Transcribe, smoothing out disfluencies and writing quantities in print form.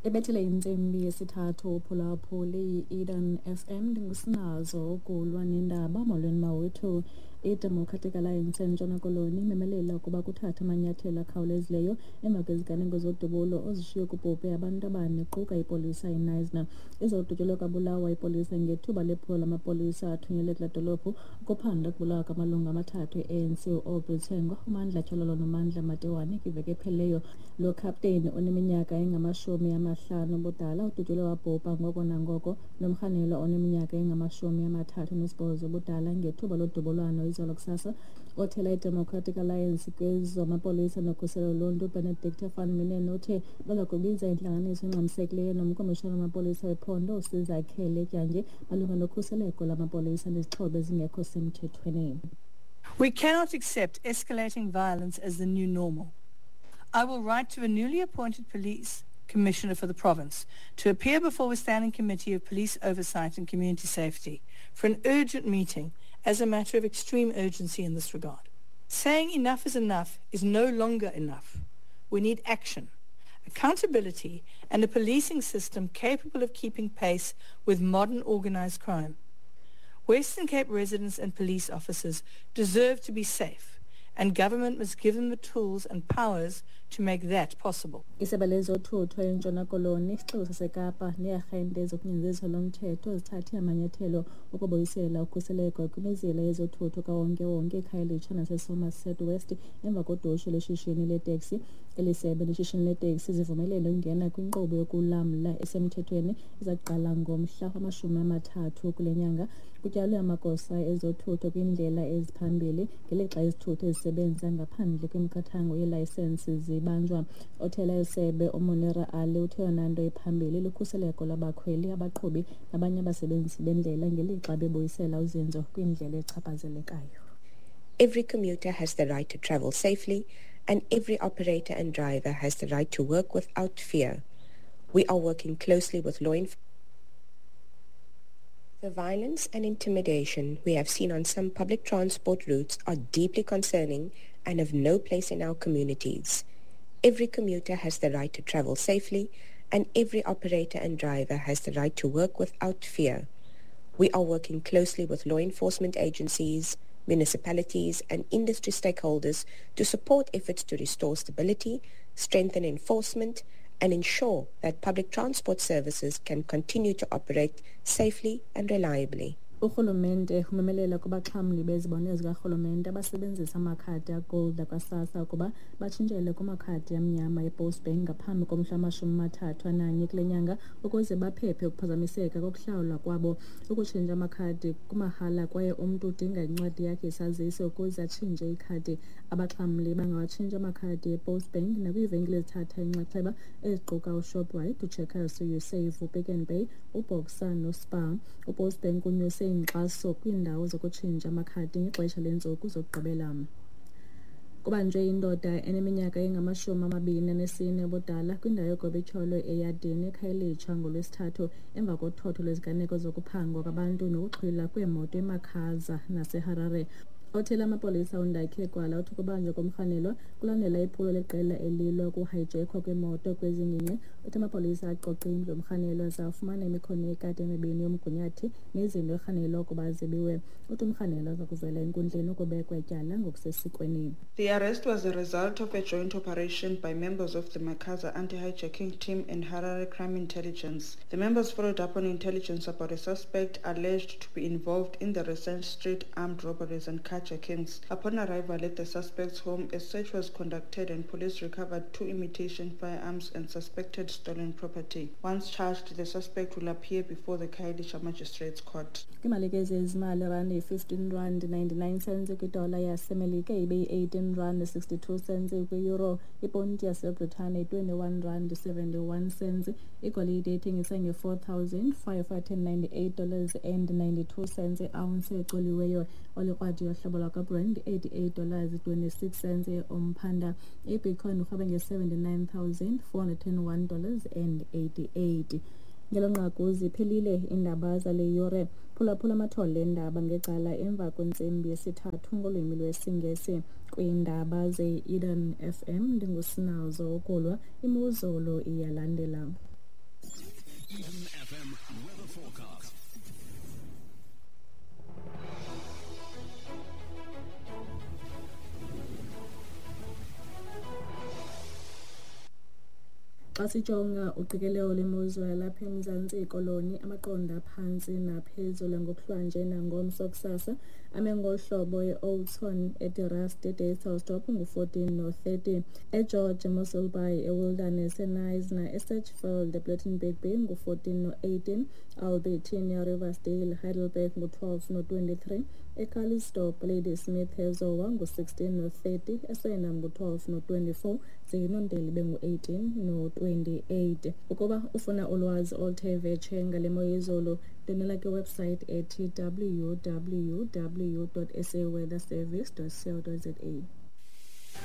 Ebethele intsimbi yesithathu uphulaphuli Eden FM ndingusinazo ukulwa nendaba molweni mawethu. I-Democratic Alliance eNtshona Koloni imemelela ukuba kuthatha amanyathelo akhawulezileyo emva kweziganeko zodubulo ozishiye kubhubhe abantu abane quka ipolisa iNisna. Izokudutyulwa kwabulawa ipolisa ngethuba lephulo lamapolisa athunyelwe kula dolophu ukuphanda ukubulawa kwamalungu amathathu e-ANC u-Aubrey Thengwa, uMandla Tyhololo noMandla Matewane kwiveki ephelileyo. Lo kapteni oneminyaka engama-50 ubudala udutyulwe wabhubha ngoko nangoko nomrhanelwa oneminyaka engama-38 ubudala ngethuba lodubulwano izolo kusasa. Othela i-Democratic Alliance kwezamapolisa nokhuselo loluntu Benedict van Minen uthe baza kubiza intlanganiso engxamisekileyo nomkomishana wamapolisa wephondo uSiza Khele Tyanje malunga nokhuseleko lamapolisa nezixhobo ezingekho semthethweni. We cannot accept escalating violence as the new normal. I will write to a newly appointed police commissioner for the province to appear before the Standing Committee of Police Oversight and Community Safety for an urgent meeting as a matter of extreme urgency in this regard. Saying enough is no longer enough. We need action, accountability, and a policing system capable of keeping pace with modern organised crime. Western Cape residents and police officers deserve to be safe, and government must give them the tools and powers to make that possible. Isebe lezothutho eNtshona Koloni isixeko saseKapa neerhente zokunyanzelisa lomthetho zithathe amanyathelo ukubuyisela ukhuseleko kwimizila yezothutho kawonke-wonke eKhayelitsha naseSomerset West emva kodosho lweshishini leteksi. Eli sebe leshishini leteksi zivumelene ukungena kwinkqubo yokulamla esemthethweni ezaqala ngomhla wama-30 kule nyanga. Kutyalwe amagosa ezothutho kwindlela eziphambili ngelixa izithuthi ezisebenza ngaphandle kwemiqathango yeelayisensi zibanjwa. Othela isebe uMonira Ali uthe yona nto iphambili lukhuseleko labakhweli, abaqhubi nabanye abasebenzi bendlela ngelixa bebuyisela uzinzo kwindlela echaphazelekayo. Every commuter has the right to travel safely, and every operator and driver has the right to work without fear. We are working closely with law enforcement. The violence and intimidation we have seen on some public transport routes are deeply concerning and have no place in our communities. Every commuter has the right to travel safely, and every operator and driver has the right to work without fear. We are working closely with law enforcement agencies, municipalities, and industry stakeholders to support efforts to restore stability, strengthen enforcement, and ensure that public transport services can continue to operate safely and reliably. Urhulumente umemelela kubaxhamli bezibonelelo zikarhulumente abasebenzisa amakhadi agold akwa-SASSA ukuba batshintshele kumakhadi amnyama ePost Bank ngaphambi komhla wama-31 kule nyanga ukuze baphephe ukuphazamiseka kokuhlawulwa kwabo. Ukutshintsha amakhadi kumahala kwaye umntu udinga incwadi yakhe isazisi ukuze atshintshe ikhadi. Abaxhamli bangawatshintsha amakhadi ePost Bank nakwiivenkile ezithatha inxaxheba eziquka uShoprite, uCheckers, uSave, uPick n Pay, uBoxer noSpar. uPost Bank unyuse inkxaso kwiindawo zokutshintsha amakhadi ngexesha leentsuku zokugqibela. Kubanjwe indoda eneminyaka engama-24 ubudala kwindawo yogobetyholo eyadini eKhayelitsha ngolwesithathu emva kothotho lweziganeko zokuphangwa kwabantu nokuxhwila kweemoto eMakhaza naseHarare. Othela amapolisa uNdakhe Gwala uthi ukubanjwa komrhanelwa kulandela iphulo leqela elilwa ukuhayijekwa kwemoto kwezi ngingqi. Uthi amapolisa aqoqe indlu yomrhanelwa zafumana imikhono ekade emibini yomgunyathi nezinto erhanelwa ukuba zibiwe. Uthi umrhanelwa uza kuvela enkundleni ukubekwa ityala ngokusesikweni. The arrest was a result of a joint operation by members of the Makhaza anti-hijacking team and Harare Crime Intelligence. The members followed up on intelligence about a suspect alleged to be involved in the recent street armed robberies and carjackings. Upon arrival at the suspect's home, a search was conducted and police recovered 2 imitation firearms and suspected stolen property. Once charged, the suspect will appear before the Khayelitsha Magistrates Court. Imalike ezimali rand R15.99 kwidola yasemelika ibe R18.62 kwi-euro. Iponti yaseBritane R21.71. Igolide ithengisa nge $4,598.92 i-ounce exoliweyo. Olikrwadi yohlobo lwakaBrand $88.26 omphanda. iBitcoin urhwebe nge $79,401.88. Ngelo nqaku ziphelile iindaba zale yure. Phulaphula amathole endaba ngecala emva kwentsimbi yesithathu ngolwimi lwesiNgesi kwiindaba ze-Eden FM. Ndingusinazo ukulwa, imozolo iyalandela. Eden FM weather forecast. Xa sijonga uqikelelo lwemozulu yalapha eMzantsi Koloni, amaqondo aphansi naphezulu ngokuhlwanje nangomso kusasa ame ngohlobo e-Old Tshwane, eDirrast, eDayselsdorp ngu-14 no-30, eGeorge, eMossel Bay, eWilderness, eNice eSatchfield, ePlettenberg Bay ngu-14 no-18, Albertine, eRiversdale, Heidelberg ngu-12 no-23, eCalisdorp, Ladysmith, eZowa ngu-16 no-30, eSenham ngu-12 no-24, Zinondeli bengu-18 no-28. Ukuba ufuna ulwazi oluthe vetshe ngale mo yezulu, donela kwiwebsite ethi www.saweatherservice.co.za.